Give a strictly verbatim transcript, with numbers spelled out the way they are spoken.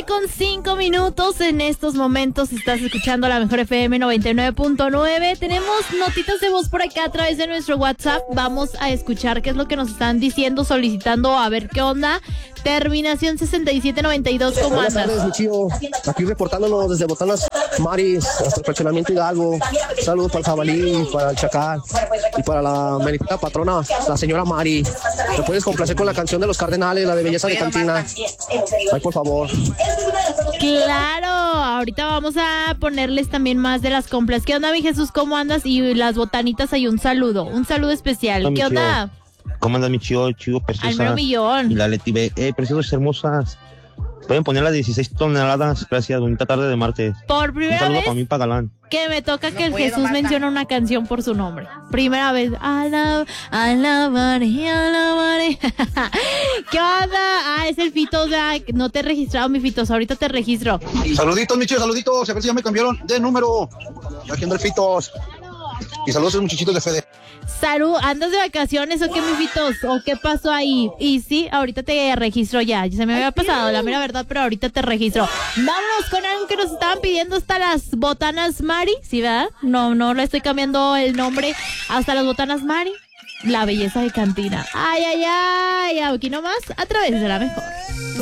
con cinco minutos. En estos momentos estás escuchando la Mejor F M noventa y nueve punto nueve. Tenemos notitas de voz por acá a través de nuestro WhatsApp. Vamos a escuchar qué es lo que nos están diciendo, solicitando a ver qué onda. Terminación sesenta y siete noventa y dos, ¿cómo Buenas andas? tardes, mi chío. Aquí reportándonos desde Botanas Maris hasta el fraccionamiento Hidalgo. Saludos para el jabalí, para el chacal y para la meritita patrona, la señora Mari. ¿Me puedes complacer con la canción de los Cardenales, la de Belleza de Cantina? Ay, por favor. Claro, ahorita vamos a ponerles también más de las compras. ¿Qué onda, mi Jesús? ¿Cómo andas? Y las botanitas, hay un saludo, un saludo especial. Hola, ¿Qué onda? Chío. ¿Cómo anda mi chío? Chío Al preciosa. mero millón. Y la Leti B. Eh, preciosas, hermosas. Pueden poner las dieciséis toneladas. Gracias, bonita tarde de martes. Por Un primera saludo vez para mí, para Galán. que me toca que el Jesús menciona una canción por su nombre. Primera vez. Alab, alabaré, alabaré. ¿Qué onda? Ah, es el Fitos. Ah, no te he registrado, mi Fitos. Ahorita te registro. Saluditos, mi chío, saluditos. A ver si ya me cambiaron de número. Aquí anda el Fitos. Y saludos a los muchachitos de Fede. Salud, ¿andas de vacaciones o qué, mi Fitos? ¿O qué pasó ahí? Y sí, ahorita te registro ya. Se me había pasado, la mera verdad, pero ahorita te registro. Vámonos con algo que nos estaban pidiendo hasta las botanas Mari. ¿Sí, verdad? No, no le estoy cambiando el nombre. Hasta las botanas Mari. La belleza de cantina. Ay, ay, ay. Aquí nomás, a través de la mejor.